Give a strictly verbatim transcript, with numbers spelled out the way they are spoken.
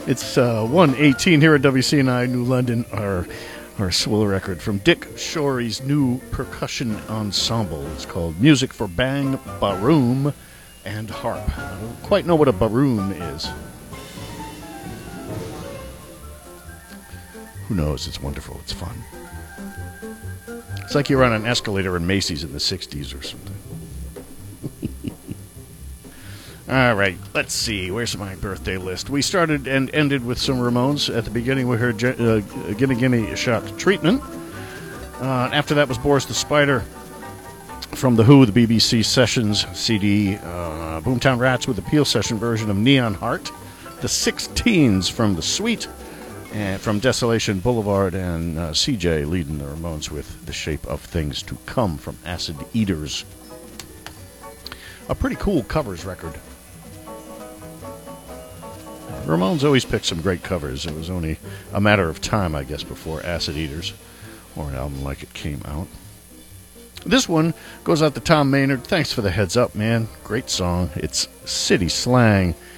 It's uh, one eighteen here at W C N I New London, our, our swell record from Dick Shorey's new percussion ensemble. It's called Music for Bang, Baroom, and Harp. I don't quite know what a baroom is. Who knows? It's wonderful. It's fun. It's like you're on an escalator in Macy's in the sixties or something. All right, let's see. Where's my birthday list? We started and ended with some Ramones. At the beginning, we heard uh, Gimme Gimme Shot Treatment. Uh, after that was Boris the Spider from The Who, the B B C Sessions C D. Uh, Boomtown Rats with the Peel Session version of Neon Heart. The Sixteens from The Sweet. And from Desolation Boulevard, and uh, C J leading the Ramones with The Shape of Things to Come from Acid Eaters. A pretty cool covers record. Ramones always picked some great covers. It was only a matter of time, I guess, before Acid Eaters, or an album like it, came out. This one goes out to Tom Maynard. Thanks for the heads up, man. Great song. It's City Slang.